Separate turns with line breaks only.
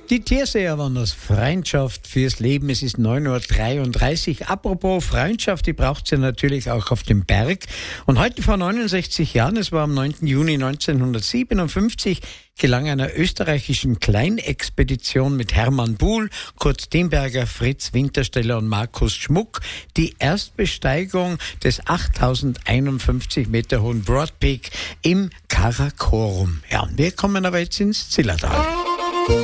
Die Tierseher waren das Freundschaft fürs Leben. Es ist 9:33 Uhr. Apropos Freundschaft, die braucht ja natürlich auch auf dem Berg. Und heute vor 69 Jahren, es war am 9. Juni 1957, gelang einer österreichischen Kleinexpedition mit Hermann Buhl, Kurt Dimberger, Fritz Wintersteller und Markus Schmuck die Erstbesteigung des 8051 Meter hohen Broad Peak im Karakorum. Ja, und wir kommen aber jetzt ins Zillertal.